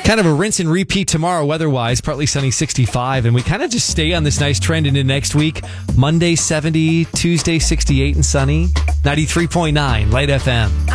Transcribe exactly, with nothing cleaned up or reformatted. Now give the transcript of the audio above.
Kind of a rinse and repeat tomorrow weather-wise. Partly sunny, sixty-five. And we kind of just stay on this nice trend into next week. Monday, seventy. Tuesday, sixty-eight and sunny. ninety-three point nine, Light F M.